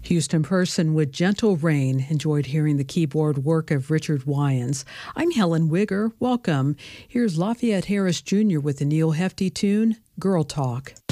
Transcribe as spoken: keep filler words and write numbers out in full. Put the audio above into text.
Houston person with Gentle Rain enjoyed hearing the keyboard work of Richard Wyans. I'm Helen Wigger. Welcome. Here's Lafayette Harris Junior with the Neil Hefti tune, Girl Talk.